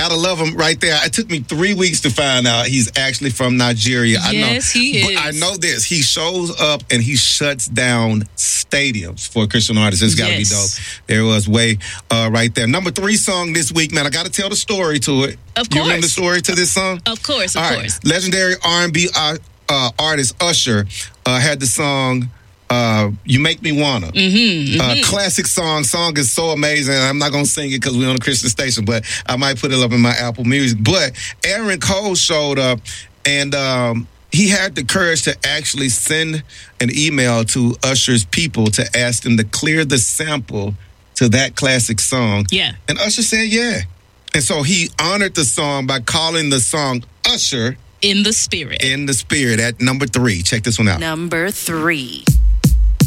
Gotta love him right there. It took me 3 weeks to find out he's actually from Nigeria. Yes, he is. But I know this. He shows up and he shuts down stadiums for a Christian artist. It's got to be dope. There was Way right there. Number 3 song this week, man. I got to tell the story to it. Of course. You remember the story to this song? Of course, All right. Legendary R&B artist Usher had the song You Make Me Wanna. Classic song. Song is so amazing. I'm not going to sing it because we're on a Christian station, but I might put it up in my Apple Music. But Aaron Cole showed up and he had the courage to actually send an email to Usher's people to ask them to clear the sample to that classic song. Yeah. And Usher said yeah. And so he honored the song by calling the song Usher In the Spirit. In the Spirit at number 3. Check this one out. Number 3.